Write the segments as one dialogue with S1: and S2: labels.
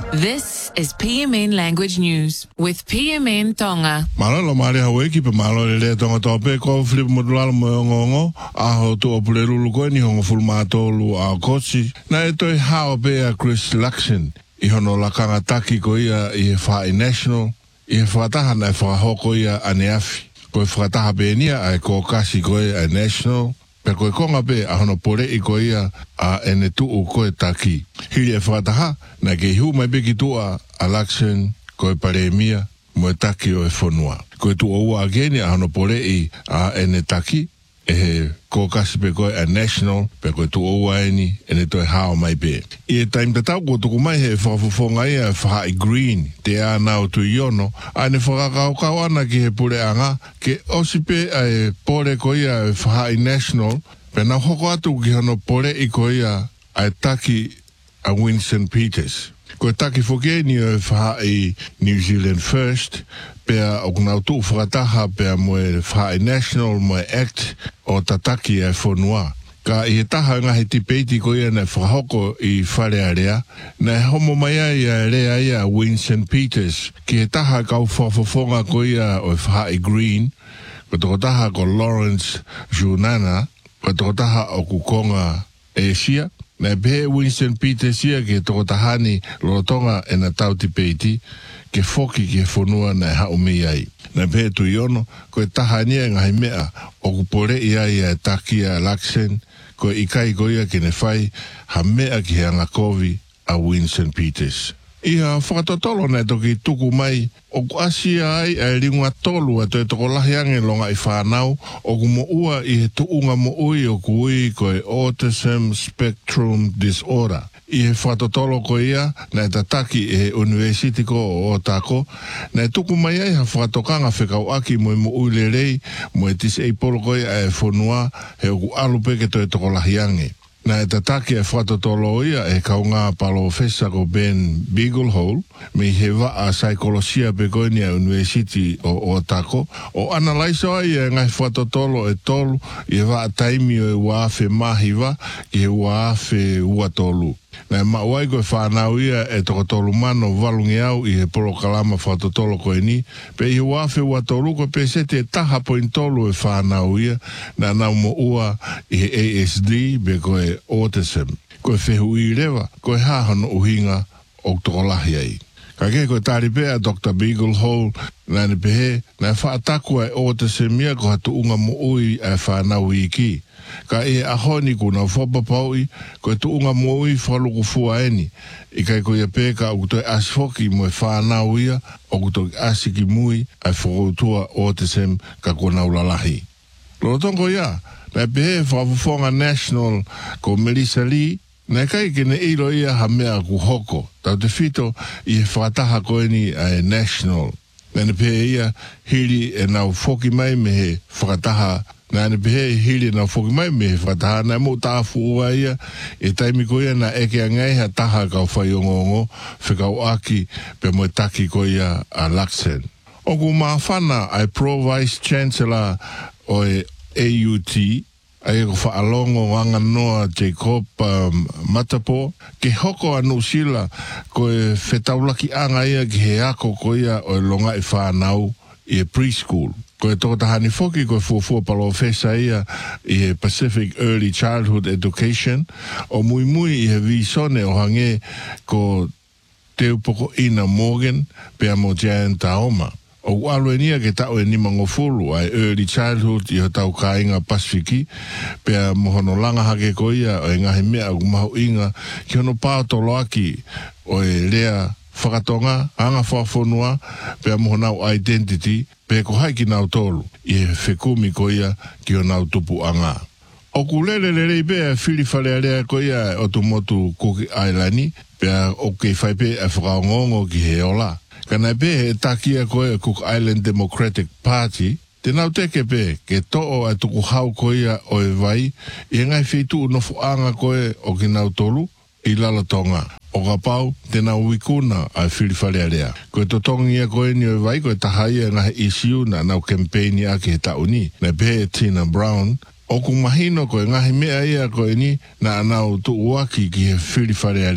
S1: This is PMN Language News with PMN Tonga.
S2: Malolo mari hawe ki pe malolo le tonga tope ko flip modulalo mo ngongo aho to opulelu ko ni hongo fulmato lu a kosi na eto hao be a Chris Luxon I hono la kanga taki ko ia I fa national I fa ta na fa hoko ia aneafi ko fa ta be nia ai ko kasi ko ia national pe ko konga be a hono pore I ko ia a ene tu ko taki hili e fa ta na ke hu mai be ki tu a Luxon ko paremia mo taki o e fonua. Ko tu o ageni a hono pore I a ene taki e ko kasi pe ko a national pe ko tu o ani ene to hao mai be. I time te tau ko tu mai he fonga ia fa green te a na tu yono ane fa ka ana ki he pure anga ke osipe a pore ko ia fa national pe na hoko atu ki hono pore I ko ia a taki a Winston Peters. Ko taki foke ni fa I New Zealand First pe o na tu frataha pe mo fa national mo act o tataki e fonua ka I taha nga he tipeti ko ia na frahoko I fare area na homo mai ia area ia Winston Peters ki taha ka fofonga ko ia o fa green ko to taha ko Lawrence Junana ko to taha o kukonga Asia na be Winston Peters ia ke to tahani lotonga e na tau tipeti ke foki ke fonua na haumi ai na be tu yono ko tahani nga mea o kupore ia takia Luxon ko ikai ko ia ke ne fai ha mea ki anga kovi a Winston Peters ia whakatotolo na toki tuku mai o asia ai e ringa tolu e toko lahiange longa I whanau o kumo ua I he tuunga mo ui o kui ko e autism spectrum disorder. I he whakatotolo ko ia na e tataki e university ko o Otako na e tuku mai ai ha whakatokanga whekau aki mo ui le rei mo e tis e polo ko ia e whonua he o ku alupe ke to e toko lahiange. Na e tataki e whatotolo ia e kaunga palo fesa ko Ben Beaglehole me he wa a psychologia begonia University o Otako o analyso ai e ngai whatotolo e tolu I wa a taimi o e wafe mahiwa I he wafe uatolu. Na mawai ko whanau ia e toko tolu mano valungi au I he polo kalama whatotolo ko ni pe I wafe uatolu ko pe sete taha poin tolu e whanau ia na nau mo ua I he ASD be ko e autism. Ko e whehu I rewa ko e hahano uhinga o toko lahi ai. Ka ke ko tari pea Dr. Beaglehole na ne pehe na whaataku e autism ia ko hatu unga mo ui e whanau I ki. Ka e ahoni kuna whapapaui ko e tuunga mo ui whaluku fua eni. I kai ko ia peka o kuto e asfoki mo e whanau ia o kuto e asiki mui e whakoutua autism ka kona ulalahi. Lotongo ia, na pehe whafufonga national ko Melissa Lee na kai kene ilo ia ha mea ku hoko. Tau te fito I he whataha ko eni a national. Na pehe ia hiri e nau foki mai me he whakataha na ne pehe hiri na foki mai me whataha na mo tāfu ua ia e taimi ko ia na eke angai ha taha kau whaiongongo whikau aki pe mo taki ko ia a Luxon. O ku mawhana ai Pro Vice Chancellor o e AUT ai ko whaalongo wanga noa Jacob Matapo ke hoko anu sila ko e whetaulaki anga ia ki he ako ko ia o e longa I whanau I preschool. Ko e toko tahani foki ko e fuafua palo fesa ia I he Pacific Early Childhood Education o mui I he visone o hange ko te upoko ina Morgan pe amo Jan Taoma. O alo enia ke tau e nima ngofulu ai Early Childhood I ho tau ka inga Pasifiki pe mohono langa hake ko ia o e ngahe mea o kumaho inga ki hono pātolo aki o e lea whakatonga, anga whafonua, pe mohonau identity, pe ko haiki nau tolu, I he whekumi ko ia ki o nau tupu anga. O kulele le bea whiri whare area ko ia o tu motu Cookie Island, pe o kei whaipe e whakaongongo ki he ola. Kana pe he takia ko e Cook Island Democratic Party, te nau teke pe, ke to'o e tuku hau ko ia o e vai, I ngai whitu unofu anga ko e o ki nau tolu, I lalatonga. O ka pau, te nau wikuna a whiriwharearea. Ko e totongi a koe ni o vai, ko e tahaia ngahe isiu na nau campaigni a ki he tauni, na pe Tina Brown, o ku mahino ko e ngahe mea ia ko e ni na nau tu uaki ki he whiriwharearea.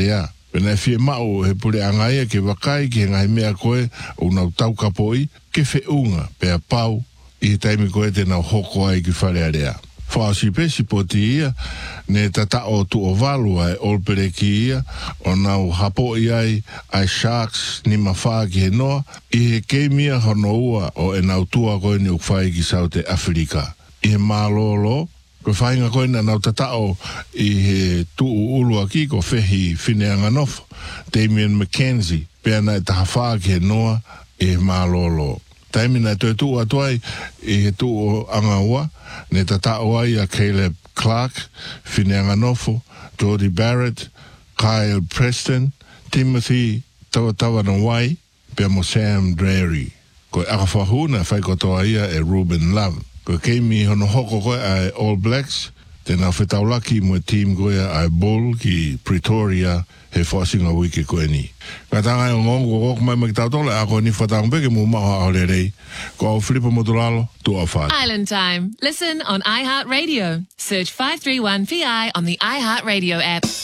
S2: Pena fie mau he pule angaia ke wakai ki ngai mea koe o nau tau kapoi ke whiunga pe a pau i taimi koe te nau hoko ai ki whare area. Whaasi pesi poti ia ne tata o tu o valu ai olpere ki ia o nau hapo i ai sharks ni mawhaa ki he noa i he keimia hono ua o e nau tua koe ni ukwhai ki South Africa. I he mālolo ko whainga koe na nau tatao i he tuu ulua ki ko whehi whineanga nofo Damien McKenzie pēr na e taha whaa ki he noa i he mālolo. Taimina toi tuu atuai i he tuu anga ua ne tatao ai a Caleb Clark, whineanga nofo, Jordy Barrett, Kyle Preston, Timothy Tawanawai, pēr mo Sam Drary. Ko aka whahuna whaikotoa ia e Ruben Love. Ko keimi hono hoko koe ai All Blacks, tēnā whetaulaki mo team koe ai Bull ki Pretoria he whasinga wiki koe ni. Ka tanga e ngongo koko mai maki tautole a koe ni whatangpeke mu maha ahore rei. Ko au Filipa Modulalo, tu a whai.
S1: Island Time. Listen on iHeartRadio. Search 531PI on the iHeartRadio app.